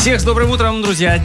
Всех с добрым утром, друзья.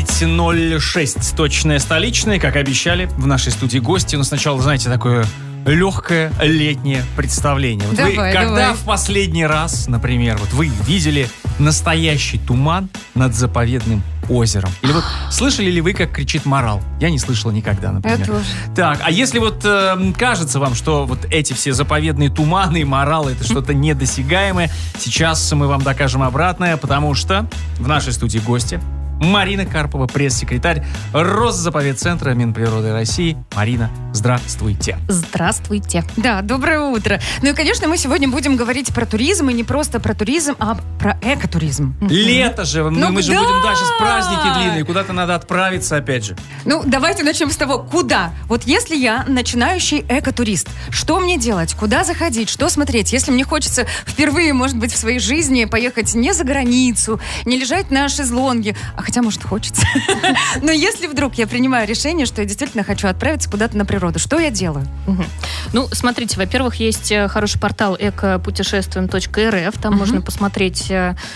10:06, точное столичное. Как обещали, в нашей студии гости. Но сначала, знаете, такое легкое летнее представление. Вот когда в последний раз, например, вот вы видели настоящий туман над заповедным озером? Или вот слышали ли вы, как кричит морал? Я не слышала никогда, например. Я тоже. Так, а если вот кажется вам, что вот эти все заповедные туманы и моралы это что-то недосягаемое, сейчас мы вам докажем обратное, потому что в нашей студии гости Марина Карпова, пресс-секретарь Росзаповедцентра Минприроды России. Марина, здравствуйте. Здравствуйте. Да, доброе утро. Ну и, конечно, мы сегодня будем говорить про туризм, и не просто про туризм, а про экотуризм. Лето же, мы же будем дальше, праздники длинные, куда-то надо отправиться опять же. Ну, давайте начнем с того, куда? Вот если я начинающий экотурист, что мне делать? Куда заходить? Что смотреть? Если мне хочется впервые, может быть, в своей жизни поехать не за границу, не лежать на шезлонге, хотя, может, хочется. Но если вдруг я принимаю решение, что я действительно хочу отправиться куда-то на природу, что я делаю? Ну, смотрите, во-первых, есть хороший портал экопутешествуем.рф. Там можно посмотреть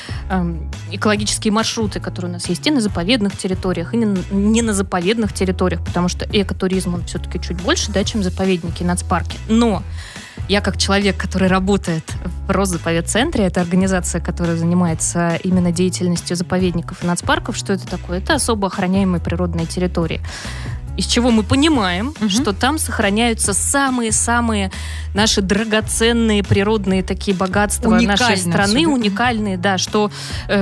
экологические маршруты, которые у нас есть и на заповедных территориях, и не на заповедных территориях, потому что экотуризм, он все-таки чуть больше, да, чем заповедники и нацпарки. Но я как человек, который работает в Росзаповедцентре, это организация, которая занимается именно деятельностью заповедников и нацпарков, что это такое? Это особо охраняемые природные территории. Из чего мы понимаем, что там сохраняются самые-самые наши драгоценные природные такие богатства нашей страны, уникальные, да, что,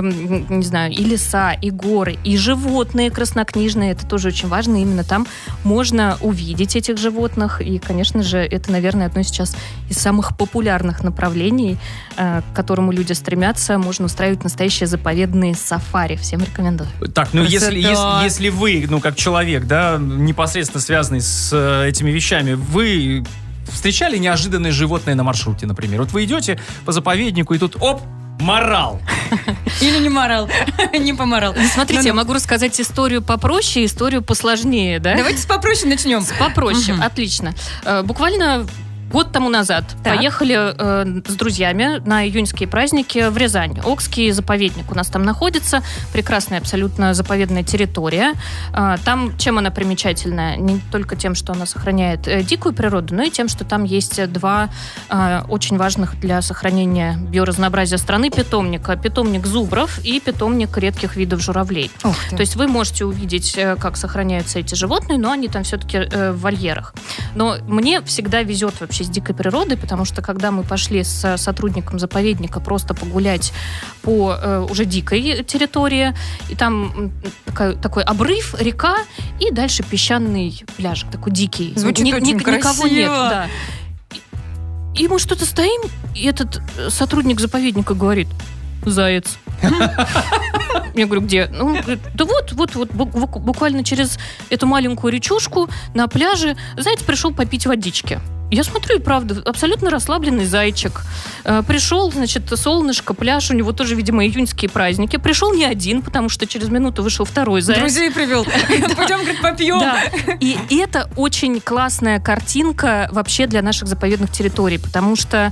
не знаю, и леса, и горы, и животные краснокнижные, это тоже очень важно, именно там можно увидеть этих животных, и, конечно же, это, наверное, одно сейчас из самых популярных направлений, к которому люди стремятся, можно устраивать настоящие заповедные сафари, всем рекомендую. Так, ну если вы, ну как человек, да, непосредственно связанный с этими вещами, вы встречали неожиданные животные на маршруте, например? Вот вы идете по заповеднику, и тут, оп, морал. Или не морал, не поморал. Смотрите, я могу рассказать историю попроще, историю посложнее, да? Давайте с попроще начнем. С попроще, отлично. Буквально год тому назад поехали с друзьями на июньские праздники в Рязань. Окский заповедник у нас там находится. Прекрасная абсолютно заповедная территория. Там чем она примечательная? Не только тем, что она сохраняет дикую природу, но и тем, что там есть два очень важных для сохранения биоразнообразия страны питомника. Питомник зубров и питомник редких видов журавлей. То есть вы можете увидеть, как сохраняются эти животные, но они там все-таки в вольерах. Но мне всегда везет вообще с дикой природой, потому что когда мы пошли с сотрудником заповедника просто погулять по уже дикой территории, и там такой обрыв, река, и дальше песчаный пляжик, такой дикий. Звучит очень красиво. Никого нет, да. И мы что-то стоим, и этот сотрудник заповедника говорит: заяц. Я говорю, где? Ну, он говорит, да вот, буквально через эту маленькую речушку на пляже заяц пришел попить водички. Я смотрю, и правда, абсолютно расслабленный зайчик. Пришел, значит, солнышко, пляж, у него тоже, видимо, июньские праздники. Пришел не один, потому что через минуту вышел второй заяц. Друзей привел. Пойдем, говорит, попьем. Да. И это очень классная картинка вообще для наших заповедных территорий, потому что